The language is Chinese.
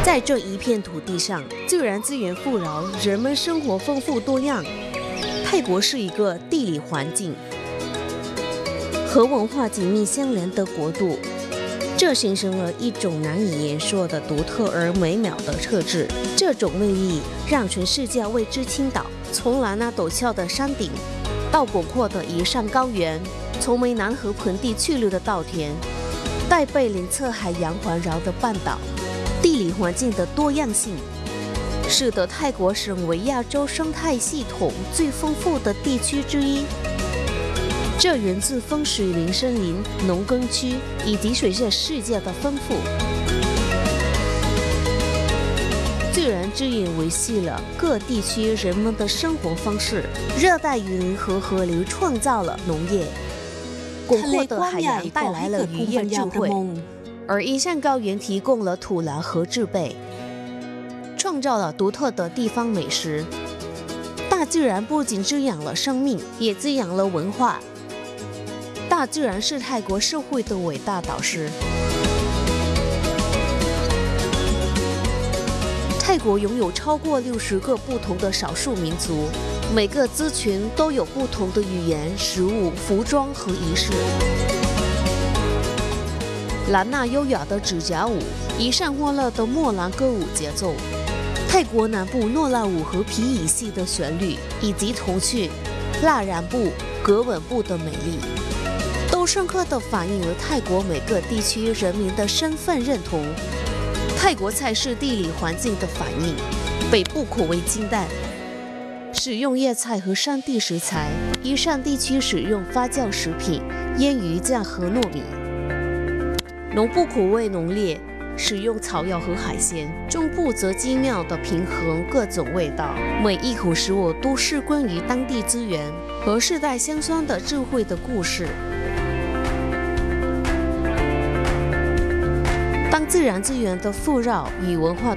在这一片土地上，自然资源富饶，人们生活丰富多样。泰国是一个地理环境和文化紧密相连的国度，这形成了一种难以言说的独特而美妙的特质。这种魅力让全世界为之倾倒。从蓝那陡峭的山顶，到广阔的宜山高原，从湄南河盆地去留的稻田，带被邻侧海洋环绕的半岛，地理环境的多样性，使得泰国成为亚洲生态系统最丰富的地区之一。这源自风水林森林、农耕区以及水下世界的丰富。自然资源维系了各地区人们的生活方式，热带雨林和河流创造了农业，广阔的海洋带来了渔业智慧，而宜山高原提供了土壤和植被，创造了独特的地方美食。大自然不仅滋养了生命，也滋养了文化。大自然是泰国社会的伟大导师。泰国拥有超过60个不同的少数民族，每个族群都有不同的语言、食物、服装和仪式。兰纳优雅的指甲舞，宜山欢乐的莫兰歌舞节奏，泰国南部诺拉舞和皮影戏的旋律，以及童趣、蜡染布、格纹布的美丽，都深刻地反映了泰国每个地区人民的身份认同。泰国菜是地理环境的反应，北部口味清淡，使用叶菜和山地食材；宜山地区使用发酵食品、腌鱼酱和糯米；农部口味浓烈，使用草药和海鲜；中部则精妙地平衡各种味道，每一口食物都是关于当地资源和世代相传的智慧的故事。当自然资源的富饶与文化